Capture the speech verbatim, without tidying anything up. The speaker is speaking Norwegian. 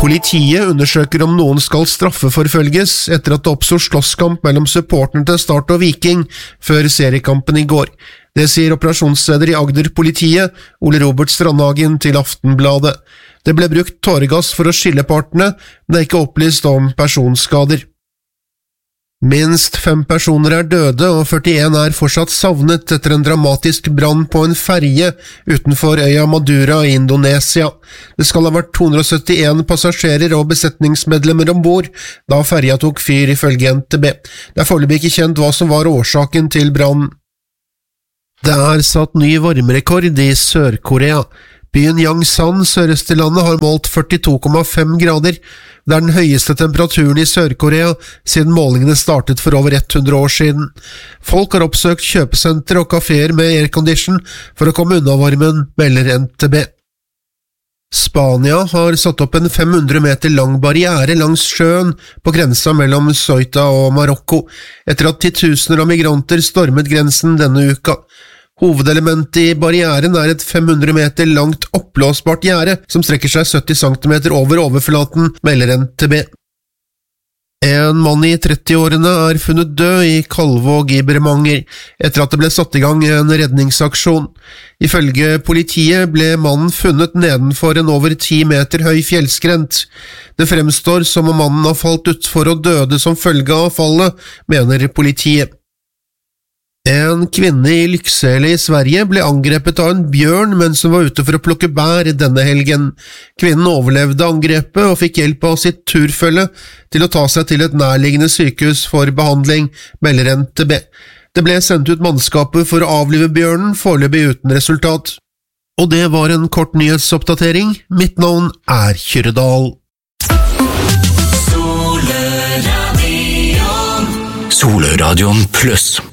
Politiet undersøker om noen skal straffeforfølges etter at det oppstod slåsskamp mellom supporterne til Start og Viking før seriekampen i går. Det sier operasjonsleder i Agder-politiet, Ole Robert Strandhagen, til Aftenbladet. Det ble brukt tåregass for å skille partene, men det er ikke opplyst om personskader. Minst fem personer er døde, og førtien er fortsatt savnet etter en dramatisk brann på en ferje utenfor øya Madura i Indonesia. Det skal ha vært to hundre syttien passasjerer og besetningsmedlemmer ombord da ferja tok fyr, ifølge N T B. Det er foreløpig ikke kjent hva som var årsaken til brannen. Det er satt ny varmerekord i Sør-Korea. Byen Yangsan, sørøst i landet, har målt førtito komma fem grader. Det er den høyeste temperaturen i Sør-Korea siden målingene startet for over hundre år siden. Folk har oppsøkt kjøpesenter og kaféer med aircondition for å komme unna varmen, melder N T B. Spania har satt opp en fem hundre meter lang barriere langs sjøen på grensa mellom Ceuta og Marokko, etter at titusener av migranter stormet grensen denne uka. Hovedelementet i barrieren er et fem hundre meter langt oppblåsbart gjerde som strekker seg sytti centimeter over overflaten, melder N T B. En mann i trettiårene er funnet død i Kalvåg i Bremanger, etter at det ble satt i gang en redningsaksjon. Ifølge politiet ble mannen funnet nedenfor en over ti meter høy fjellskrent. Det fremstår som om mannen har falt utfor og døde som følge av fallet, mener politiet. En kvinne i Lycksele i Sverige ble angrepet av en bjørn mens hun var ute for å plukke bær denne helgen. Kvinnen overlevde angrepet og fikk hjelp av sitt turfølge til å ta seg til et nærliggende sykehus for behandling, melder N T B. Det ble sendt ut mannskaper for å avlive bjørnen, foreløpig uten resultat. Og det var en kort nyhetsoppdatering. Mitt navn er Kyrredal. Soløradion Pluss.